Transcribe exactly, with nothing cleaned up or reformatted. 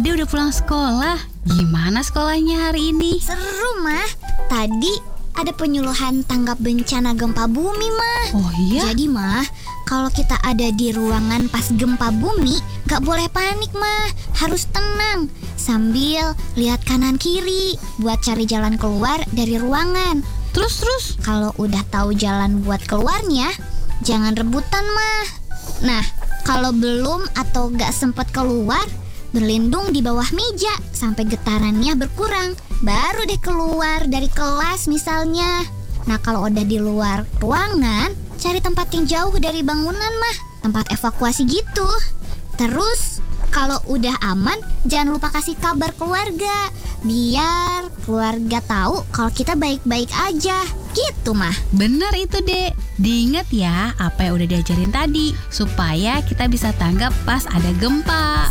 Ade udah pulang sekolah. Gimana sekolahnya hari ini? Seru, Mah. Tadi ada penyuluhan tanggap bencana gempa bumi, Mah. Oh iya? Jadi, Mah, kalau kita ada di ruangan pas gempa bumi, gak boleh panik, Mah. Harus tenang sambil lihat kanan kiri buat cari jalan keluar dari ruangan. Terus, terus? Kalau udah tahu jalan buat keluarnya, jangan rebutan, Mah. Nah, kalau belum atau gak sempet keluar, berlindung di bawah meja sampai getarannya berkurang. Baru deh keluar dari kelas misalnya. Nah, kalau udah di luar ruangan, cari tempat yang jauh dari bangunan, Mah. Tempat evakuasi gitu. Terus, kalau udah aman, jangan lupa kasih kabar keluarga, biar keluarga tahu kalau kita baik-baik aja. Gitu, Mah. Benar itu, Dek. Diingat ya apa yang udah diajarin tadi, supaya kita bisa tanggap pas ada gempa.